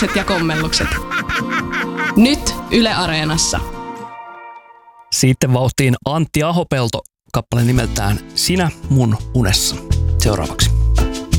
kysymykset ja kommellukset. Nyt Yle Areenassa. Sitten vauhtiin Antti Ahopelto, kappale nimeltään Sinä mun unessa. Seuraavaksi.